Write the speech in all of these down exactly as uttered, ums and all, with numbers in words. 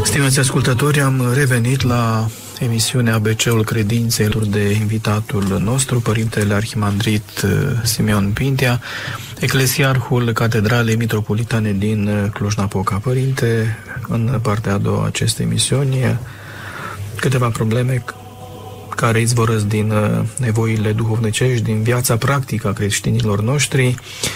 Stimați ascultători, am revenit la emisiunea A B C-ul Credinței alături de invitatul nostru, Părintele Arhimandrit Simeon Pintea, eclesiarhul Catedralei Mitropolitane din Cluj-Napoca. Părinte, în partea a doua acestei emisiuni, câteva probleme care izvorăsc din nevoile duhovnicești, din viața practică a creștinilor noștri.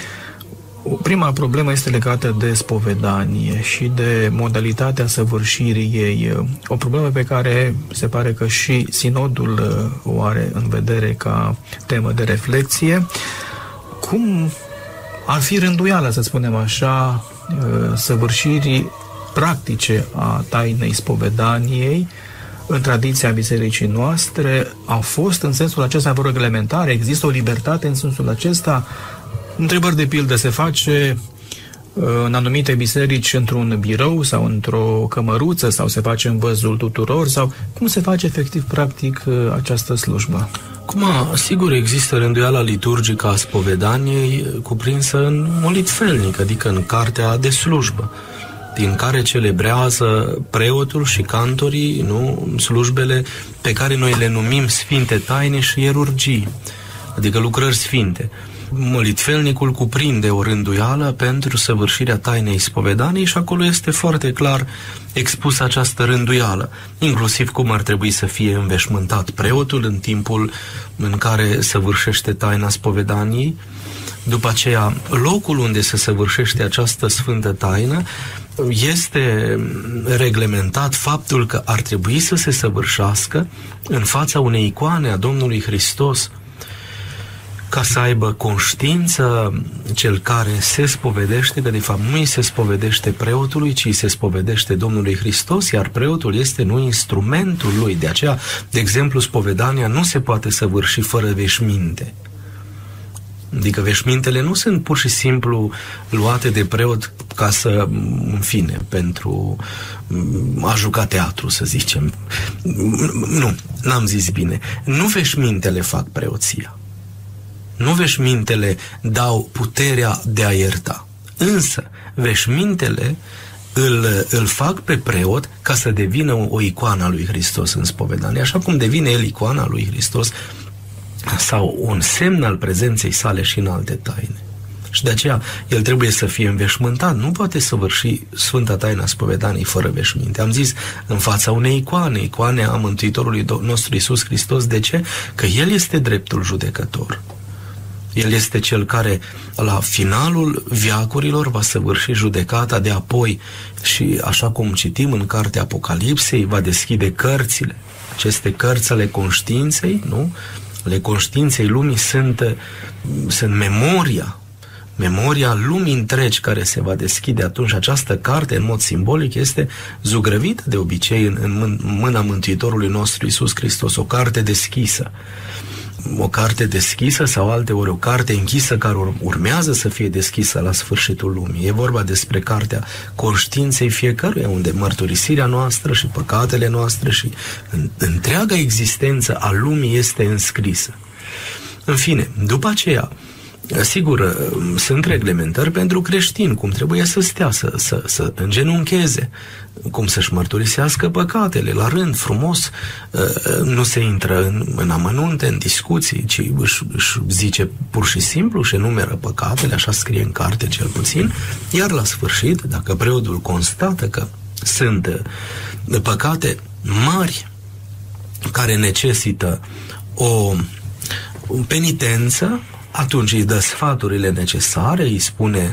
Prima problemă este legată de spovedanie și de modalitatea săvârșirii ei. O problemă pe care se pare că și sinodul o are în vedere ca temă de reflexie. Cum ar fi rânduiala, să spunem așa, săvârșirii practice a tainei spovedaniei în tradiția bisericii noastre? A fost în sensul acesta vreo reglementare? Există o libertate în sensul acesta? Întrebări de pildă, se face în anumite biserici într-un birou sau într-o cămăruță sau se face în văzul tuturor sau cum se face efectiv practic această slujbă? Cum, sigur, există rânduiala liturgică a spovedaniei cuprinsă în molitfelnic, adică în cartea de slujbă, din care celebrează preotul și cantorii, nu, slujbele pe care noi le numim sfinte taine și ierurgii, adică lucrări sfinte. Molitfelnicul cuprinde o rânduială pentru săvârșirea tainei spovedaniei și acolo este foarte clar expusă această rânduială, inclusiv cum ar trebui să fie înveșmântat preotul în timpul în care săvârșește taina spovedaniei. După aceea, locul unde se săvârșește această sfântă taină este reglementat faptul că ar trebui să se săvârșească în fața unei icoane a Domnului Hristos, ca să aibă conștiință cel care se spovedește, că de fapt nu îi se spovedește preotului, ci îi se spovedește Domnului Hristos, iar preotul este nu instrumentul lui. De aceea, de exemplu, spovedania nu se poate săvârși fără veșminte. Adică veșmintele nu sunt pur și simplu luate de preot ca să, în fine, pentru a juca teatru, să zicem. Nu, n-am zis bine. Nu veșmintele fac preoția. Nu veșmintele dau puterea de a ierta. Însă, veșmintele îl, îl fac pe preot ca să devină o, o icoană a lui Hristos în spovedanie, așa cum devine el icoana lui Hristos sau un semn al prezenței sale și în alte taine. Și de aceea el trebuie să fie înveșmântat, nu poate săvârși Sfânta Taina Spovedaniei fără veșminte. Am zis, în fața unei icoane, icoane a Mântuitorului nostru Iisus Hristos. De ce? Că El este dreptul judecător. El este cel care, la finalul veacurilor, va săvârși judecata de apoi și, așa cum citim în cartea Apocalipsei, va deschide cărțile. Aceste cărți ale conștiinței, nu? Ale conștiinței lumii sunt, sunt memoria, memoria lumii întregi care se va deschide atunci. Această carte, în mod simbolic, este zugrăvită de obicei în, în mâna Mântuitorului nostru Iisus Hristos, o carte deschisă. O carte deschisă sau alteori o carte închisă care urmează să fie deschisă la sfârșitul lumii. E vorba despre cartea conștiinței fiecăruia, unde mărturisirea noastră și păcatele noastre și întreaga existență a lumii este înscrisă. În fine, după aceea, sigur, sunt reglementări pentru creștini, cum trebuie să stea, să, să, să îngenuncheze, cum să-și mărturisească păcatele, la rând, frumos, nu se intră în, în amănunte, în discuții, ci își, își zice pur și simplu și enumeră păcatele, așa scrie în carte cel puțin, iar la sfârșit, dacă preotul constată că sunt păcate mari care necesită o penitență, atunci îi dă sfaturile necesare, îi spune